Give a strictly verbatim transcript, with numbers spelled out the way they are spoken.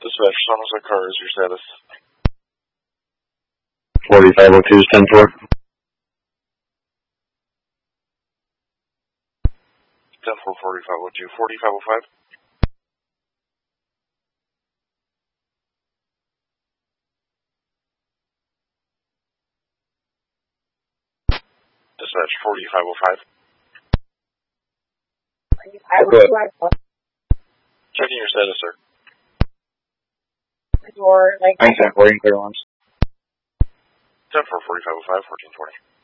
Dispatch, Somerset car is your status. forty-five oh two is ten four. ten four, forty-five oh two, forty-five oh five. Dispatch, forty-five oh five. Checking your status, sir. Your, like, I'm ten four, clear launch. ten four, forty-five oh five, fourteen twenty.